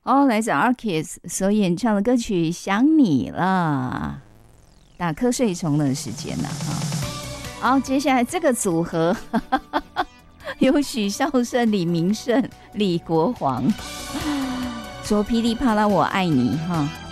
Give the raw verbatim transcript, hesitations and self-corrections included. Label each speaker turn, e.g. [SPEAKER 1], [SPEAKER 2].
[SPEAKER 1] 哦，来自 Arkiss 所演唱的歌曲《想你了》，打瞌睡虫的时间了哈。好，接下来这个组合有许绍胜、李明胜、李国煌，说噼里啪啦我爱你哈。